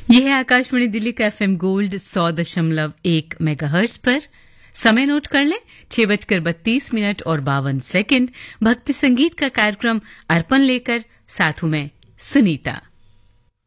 यह है आकाशवाणी दिल्ली का एफएम गोल्ड 100.1 मेगाहर्ट्ज पर। समय नोट कर लें 6:32 और 52 सेकंड। भक्ति संगीत का कार्यक्रम अर्पण लेकर साथ हूं मैं सुनीता।